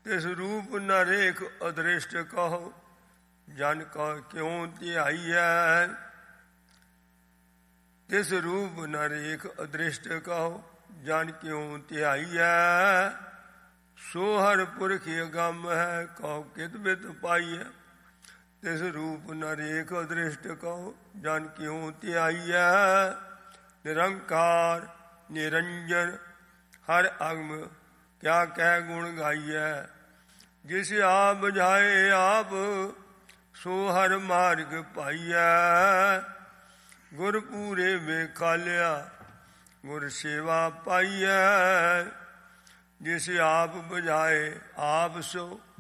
ਤਿਸ ਰੂਪ ਨ ਰੇਖ ਅਦ੍ਰਿਸ਼ਟ ਕਹੋ, ਜਨ ਕਾ ਕਿਉ ਧਿਆਈਐ। ਤਿਸ ਰੂਪ ਨ ਰੇਖ ਅਦ੍ਰਿਸ਼ਟ ਕਹੋ, ਜਨ ਕਿਉ ਧਿਆਈਐ। ਸੋ ਹਰਿ ਪੁਰਖ ਅਗੰਮ ਹੈ, ਕਹੋ ਕਿਤ ਬਿਤ ਪਾਈਐ। ਤਿਸ ਰੂਪ ਨ ਰੇਖ ਅਦ੍ਰਿਸ਼ਟ ਕਹੋ, ਜਨ ਕਿਉ ਧਿਆਈਐ। ਨਿਰੰਕਾਰ ਨਿਰੰਜਨ ਹਰਿ ਅਗਮ, ਕਿਆ ਕਹਿ ਗੁਣ ਗਾਈਐ। ਜਿਸ ਆਪ ਬੁਝਾਏ ਆਪ, ਸੋ ਹਰਿ ਮਾਰਗ ਪਾਈਐ। ਗੁਰ ਪੂਰੇ ਵੇਖਾਲਿਆ, ਗੁਰ ਸੇਵਾ ਪਾਈਐ। ਜਿਸ ਆਪ ਬੁਝਾਏ ਆਪ, ਸੋ